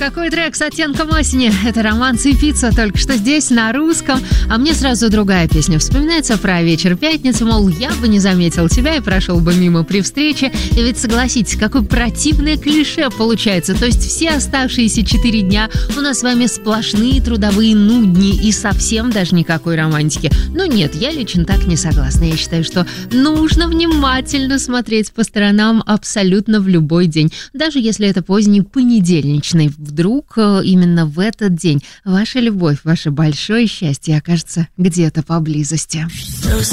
такой трек с оттенком осени. Это «Романс и пицца», только что здесь, на русском. А мне сразу другая песня вспоминается про вечер пятницы, мол, я бы не заметил тебя и прошел бы мимо при встрече. И ведь согласитесь, какое противное клише получается. То есть все оставшиеся 4 дня у нас с вами сплошные трудовые нудни и совсем даже никакой романтики. Но нет, я лично так не согласна. Я считаю, что нужно внимательно смотреть по сторонам абсолютно в любой день. Даже если это поздний понедельничный. Вдруг именно в этот день ваша любовь, ваше большое счастье окажется где-то поблизости.